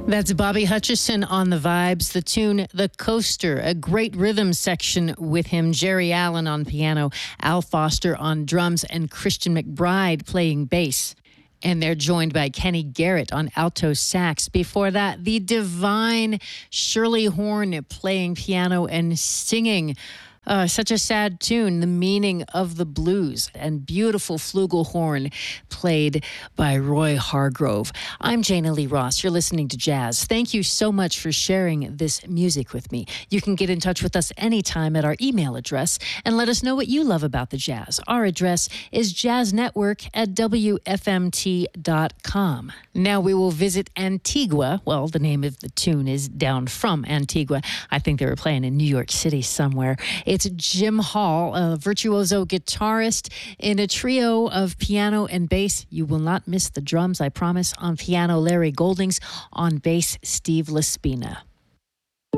That's Bobby Hutcherson on the vibes. The tune, The Coaster, a great rhythm section with him. Jerry Allen on piano, Al Foster on drums, and Christian McBride playing bass. And they're joined by Kenny Garrett on alto sax. Before that, the divine Shirley Horn playing piano and singing. Such a sad tune, The Meaning of the Blues, and beautiful flugelhorn played by Roy Hargrove. I'm Jana Lee Ross. You're listening to Jazz. Thank you so much for sharing this music with me. You can get in touch with us anytime at our email address and let us know what you love about the jazz. Our address is jazznetwork@wfmt.com. Now we will visit Antigua. Well, the name of the tune is Down from Antigua. I think they were playing in New York City somewhere. It's Jim Hall, a virtuoso guitarist in a trio of piano and bass. You will not miss the drums, I promise. On piano, Larry Goldings. On bass, Steve Laspina.